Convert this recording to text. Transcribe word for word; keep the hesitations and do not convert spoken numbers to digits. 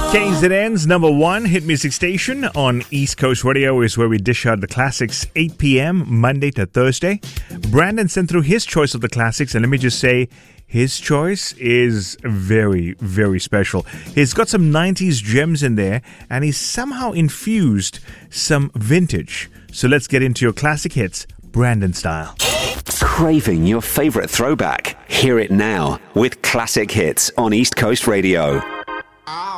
K Z N's number one hit music station on East Coast Radio is where we dish out the classics eight p.m. Monday to Thursday. Brandon sent through his choice of the classics, and let me just say, his choice is very, very special. He's got some nineties gems in there, and he's somehow infused some vintage. So let's get into your classic hits, Brandon style. Craving your favorite throwback? Hear it now with Classic Hits on East Coast Radio.